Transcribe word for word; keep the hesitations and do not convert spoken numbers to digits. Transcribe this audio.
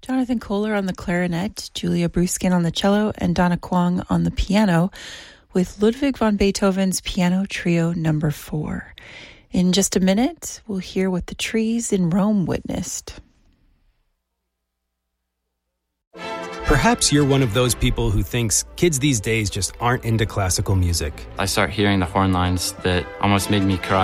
Jonathan Kohler on the clarinet, Julia Bruskin on the cello, and Donna Kwong on the piano with Ludwig van Beethoven's Piano Trio Number four. In just a minute, we'll hear what the trees in Rome witnessed. Perhaps you're one of those people who thinks kids these days just aren't into classical music. I start hearing the horn lines that almost made me cry.